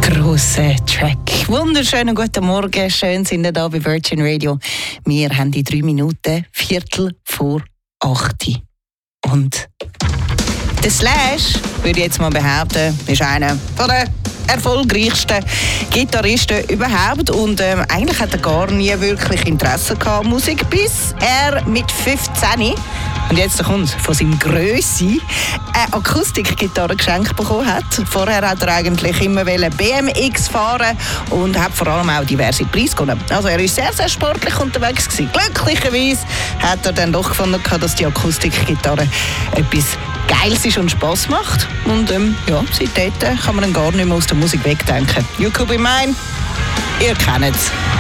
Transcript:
grosser Track. Wunderschönen guten Morgen, schön sind ihr da bei Virgin Radio. Wir haben die 3 Minuten, 7:45. Und der Slash, würde ich jetzt mal behaupten, ist einer der erfolgreichsten Gitarristen überhaupt. Und eigentlich hat er gar nie wirklich Interesse gehabt an Musik, bis er mit 15, und jetzt kommt von seinem Grössi, eine Akustikgitarre geschenkt bekommen hat. Vorher hat er eigentlich immer BMX fahren und hat vor allem auch diverse Preise gewonnen. Also er war sehr, sehr sportlich unterwegs gewesen. Glücklicherweise hat er dann doch gefunden, dass die Akustikgitarre etwas Geiles ist und Spass macht. Und seitdem kann man dann gar nicht mehr aus der Musik wegdenken. You Could Be Mine, ihr kennt es.